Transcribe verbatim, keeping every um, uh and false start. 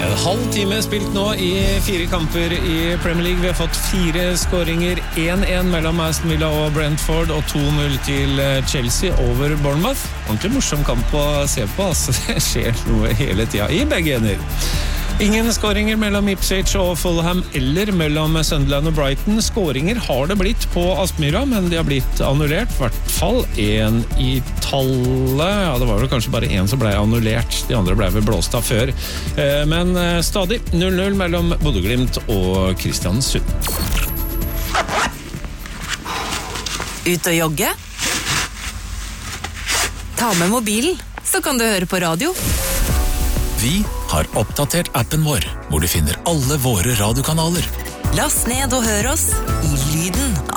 Halv time spilt nå i fire kamper i Premier League. Vi har fått fire skåringer, én én mellom Aston Villa og Brentford, og to null til Chelsea over Bournemouth. Ordentlig morsom kamp å se på, altså. Det skjer noe hele tiden i begge ender. Ingen skåringer mellom Ipswich og Fulham eller mellom Sunderland og Brighton. Skåringer har det blitt på Aspmyra, men de har blitt annullert, i hvert fall en i tallet. Ja, det var vel kanskje bare en som ble annullert, de andre ble vel blåst av før. Men stadig null null mellom Bodø/Glimt og Kristiansund. Ut og jogge? Ta med mobilen, så kan du høre på radio. Vi har oppdatert appen vår, hvor du finner alle våre radiokanaler. Last ned og hør oss i lyden